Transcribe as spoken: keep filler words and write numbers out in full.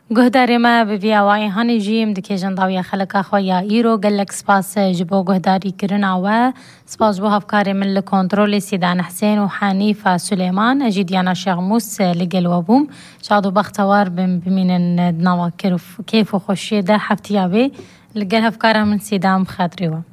گهداری ما ببیاوی هنی جیم دکی جنداوی خلق خویا ایرو گلک سپاس جبو گهداری کرنا و سپاس بو هفکاری من لکنترول سیدان حسین و حنیف سلیمان اجیدیانا شغموس لگل و بوم شادو بختوار بم بمینن نوا کیف و خوشی ده هفتیابی لگل هفکارا من سیدام خاطری و